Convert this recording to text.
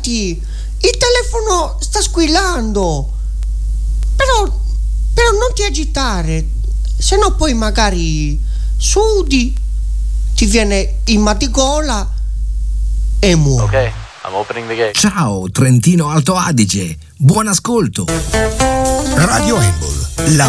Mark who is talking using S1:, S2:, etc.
S1: Fidati, il telefono sta squillando. Però non ti agitare, se no poi magari sudi, ti viene il mal di gola e muori.
S2: Ok, I'm opening the gate.
S3: Ciao Trentino Alto Adige, buon ascolto.
S4: Radio Embol, la